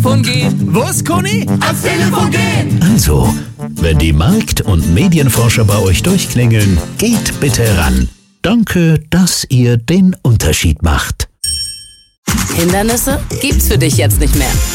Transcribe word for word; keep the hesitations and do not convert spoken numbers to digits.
Telefon gehen. Was, Conny? Ans Telefon gehen. Also, wenn die Markt- und Medienforscher bei euch durchklingeln, geht bitte ran. Danke, dass ihr den Unterschied macht. Hindernisse gibt's für dich jetzt nicht mehr.